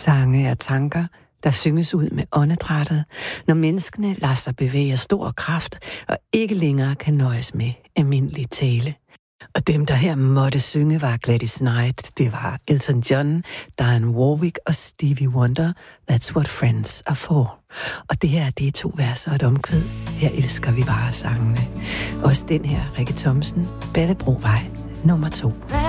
Sange er tanker, der synges ud med åndedrættet, når menneskene lader sig bevæge af stor kraft og ikke længere kan nøjes med almindelig tale. Og dem, der her måtte synge, var Gladys Knight, det var Elton John, Dionne Warwick og Stevie Wonder. That's what friends are for. Og det her, det er 2 vers og et omkvæd. Her elsker vi bare sangene. Også den her, Rikke Thomsen, Ballebrovej, nummer 2.